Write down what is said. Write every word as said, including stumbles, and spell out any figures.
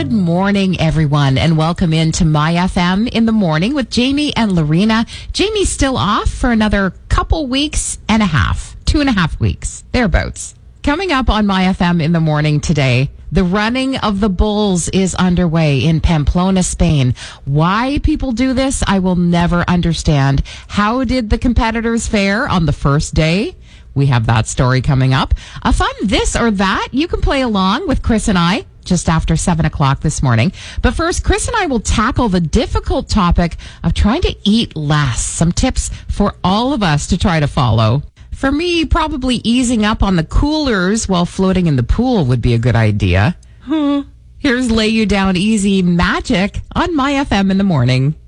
Good morning, everyone, and welcome into My F M in the morning with Jamie and Lorena. Jamie's still off for another couple weeks and a half, two and a half weeks, thereabouts. Coming up on My F M in the morning today, the running of the bulls is underway in Pamplona, Spain. Why people do this, I will never understand. How did the competitors fare on the first day? We have that story coming up. A fun this or that. You can play along with Chris and I just after seven o'clock this morning. But first, Chris and I will tackle the difficult topic of trying to eat less. Some tips for all of us to try to follow. For me, probably easing up on the coolers while floating in the pool would be a good idea. Hmm. Here's Lay You Down Easy Magic on My F M in the morning.